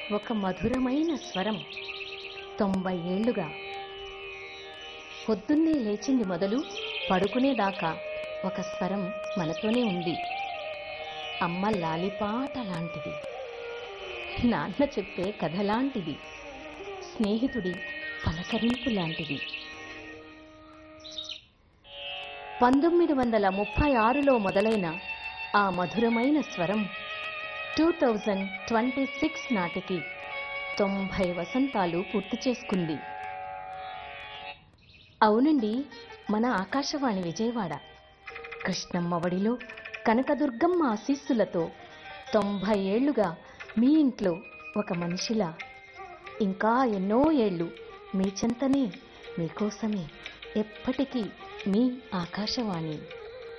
ఒక మధురమైన స్వరం 90 ఏళ్లుగా. పొద్దున్నే లేచింది మొదలు పడుకునేదాకా ఒక స్వరం మనతోనే ఉంది. అమ్మ లాలిపాట లాంటిది, నాన్న చెప్పే కథ లాంటిది, స్నేహితుడి పలకరింపు లాంటిది. 1936లో మొదలైన ఆ మధురమైన స్వరం 2026 నాటికి 90 వసంతాలు పూర్తి చేసుకుంది. అవునండి, మన ఆకాశవాణి విజయవాడ కృష్ణమ్మ వడిలో కనకదుర్గమ్మ ఆశీస్సులతో 90 ఏళ్లుగా మీ ఇంట్లో ఒక మనిషిలా, ఇంకా ఎన్నో ఏళ్ళు మీ చెంతనే, మీకోసమే, ఎప్పటికీ మీ ఆకాశవాణి.